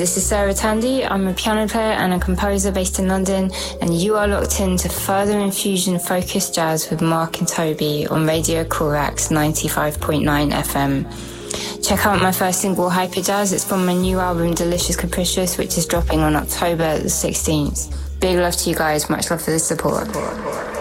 this is Sarah Tandy. I'm a piano player and a composer based in London, and you are locked into Further Infusion Focused Jazz with Mark and Toby on Radio Corax 95.9 FM. Check out my first single, Hyper Jazz. It's from my new album, Delicious Capricious, which is dropping on October the 16th. Big love to you guys. Much love for the support.